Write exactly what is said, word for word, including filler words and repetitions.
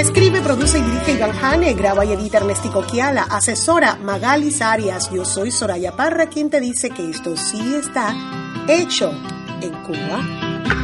Escribe, produce y dirige Iván Hane, graba y edita Ernestico Kiala, asesora Magali Arias. Yo soy Soraya Parra, quien te dice que esto sí está hecho en Cuba.